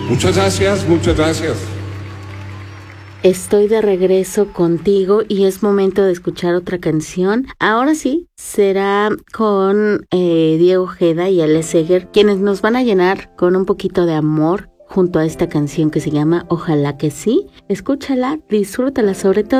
Muchas gracias, muchas gracias. Estoy de regreso contigo y es momento de escuchar otra canción. Ahora sí, será con Diego Ojeda y Ale Seger, quienes nos van a llenar con un poquito de amor junto a esta canción que se llama Ojalá que sí. Escúchala, disfrútala sobre todo.